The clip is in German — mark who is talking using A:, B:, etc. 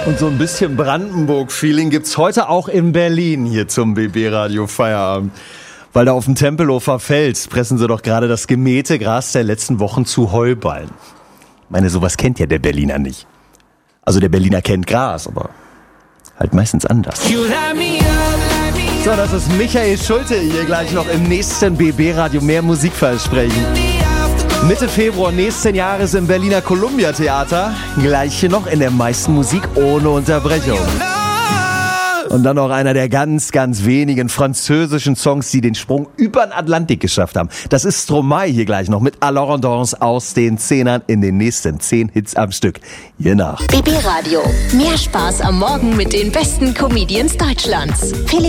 A: Und so ein bisschen Brandenburg-Feeling gibt's heute auch in Berlin hier zum BB-Radio Feierabend. Weil da auf dem Tempelhofer Feld pressen sie doch gerade das gemähte Gras der letzten Wochen zu Heuballen. Ich meine, sowas kennt ja der Berliner nicht. Also der Berliner kennt Gras, aber halt meistens anders. So, das ist Michael Schulte hier gleich noch im nächsten BB-Radio mehr Musikversprechen. Mitte Februar nächsten Jahres im Berliner Columbia Theater. Gleich hier noch in der meisten Musik ohne Unterbrechung. Und dann noch einer der ganz, ganz wenigen französischen Songs, die den Sprung über den Atlantik geschafft haben. Das ist Stromae hier gleich noch mit Alors Danse aus den Zehnern in den nächsten 10 Hits am Stück. Je nach.
B: BB Radio. Mehr Spaß am Morgen mit den besten Comedians Deutschlands.